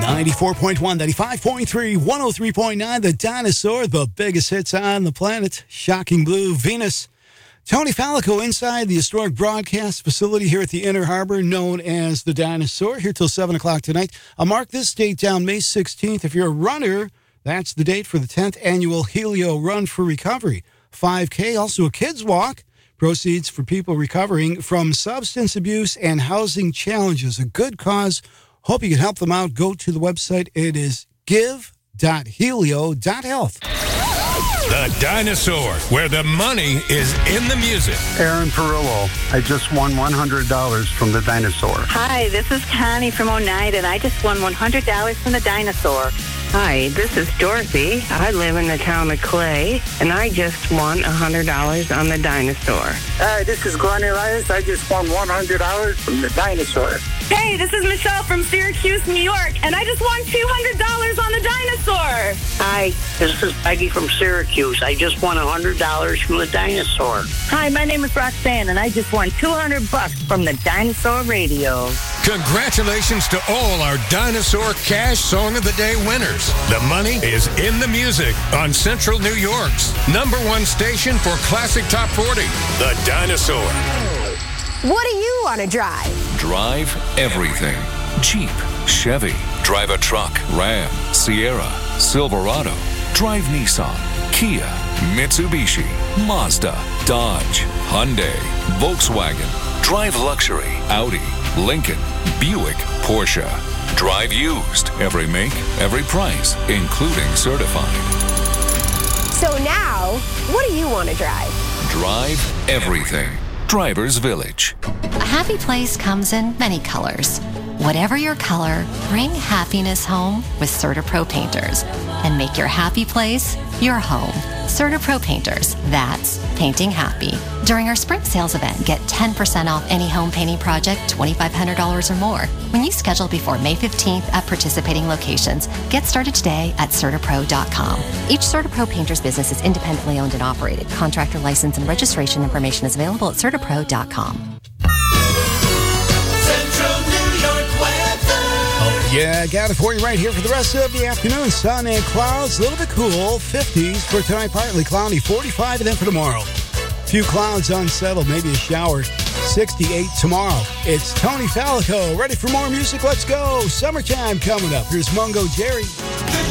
94.1, 95.3, 103.9, The Dinosaur, the biggest hits on the planet. Shocking Blue, Venus. Tony Falco inside the historic broadcast facility here at the Inner Harbor, known as The Dinosaur, here till 7 o'clock tonight. I'll mark this date down, May 16th. If you're a runner, that's the date for the 10th annual Helio Run for Recovery. 5K, also a kids walk. Proceeds for people recovering from substance abuse and housing challenges. A good cause. Hope you can help them out. Go to the website. It is give.helio.health. The Dinosaur, where the money is in the music. Aaron Perillo, I just won $100 from the Dinosaur. Hi, this is Connie from Oneida, and I just won $100 from the Dinosaur. Hi, this is Dorothy. I live in the town of Clay, and I just won $100 on the Dinosaur. Hi, this is Glenn Elias. I just won $100 from the Dinosaur. Hey, this is Michelle from Syracuse, New York, and I just won $200 on the Dinosaur. Hi, this is Peggy from Syracuse. I just won $100 from the Dinosaur. Hi, my name is Roxanne, and I just won $200 from the Dinosaur Radio. Congratulations to all our Dinosaur Cash Song of the Day winners. The money is in the music on Central New York's #1 station for Classic Top 40, The Dinosaur. What do you want to drive? Drive everything. Jeep, Chevy, drive a truck, Ram, Sierra, Silverado, drive Nissan, Kia, Mitsubishi, Mazda, Dodge, Hyundai, Volkswagen, drive luxury, Audi, Lincoln, Buick, Porsche. Drive used, every make, every price, including certified. So now, what do you want to drive? Drive everything. Drivers Village. A happy place comes in many colors. Whatever your color, bring happiness home with CertaPro Painters and make your happy place your home. CertaPro Painters, that's painting happy. During our spring sales event, get 10% off any home painting project, $2,500 or more. When you schedule before May 15th at participating locations, get started today at CertaPro.com. Each CertaPro Painters business is independently owned and operated. Contractor license and registration information is available at CertaPro.com. Yeah, got it for you right here for the rest of the afternoon. Sun and clouds, a little bit cool. 50s for tonight, partly cloudy. 45, and then for tomorrow, few clouds unsettled, maybe a shower. 68 tomorrow. It's Tony Falco. Ready for more music? Let's go. Summertime coming up. Here's Mungo Jerry.